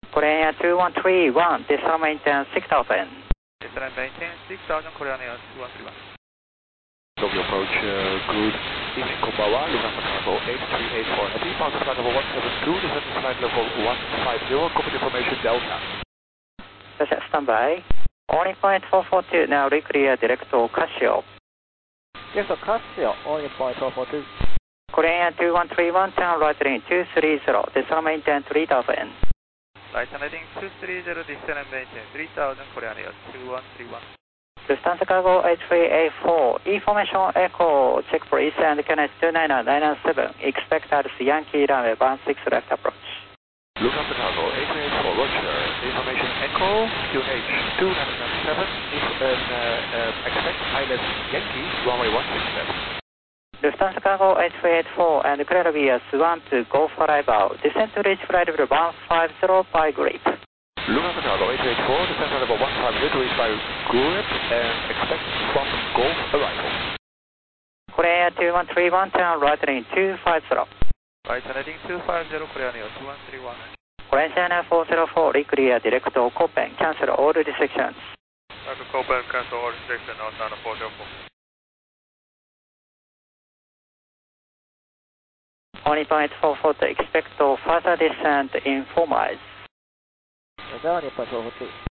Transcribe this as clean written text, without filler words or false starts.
Korea 2131, descend maintain 6000. Descend maintain 6000, Korea Air 2131. Tokyo approach, good evening, Konbawa, Lufthansa Cargo 8384 Heavy, Mountain flight level 172, descend flight level 150, copy information Delta. Roger, standby. Only point 442, now reclear direct to Casio. Yes, sir, Casio, only point 442. Korea 2131, turn right heading 230, descend maintain 3000. Right heading 230, descend maintain 3000, Korea Air 2131. Lufthansa Cargo 8384, E-formation Echo, check please, and QNH 29997, expect at Yankee runway 16 left approach. Lufthansa Cargo 8384, Roger, information Echo, QNH 29997, expect pilot Yankee, runway 16 left. Lufthansa Cargo 8384, and clear via Swan to go for arrival, descend to reach flight level 150 by grip. Lufthansa Cargo 884, descend level 150 to reach by grip and expect from Golf arrival. Korea 2131, turn right heading 250. Right heading 250, Korea Air 2131. Korea China 404, reclear direct to Copen, cancel all restrictions. Copen, cancel all restrictions, China 404. Only point 442, expect to further descent, inform us. Roger, only point 442.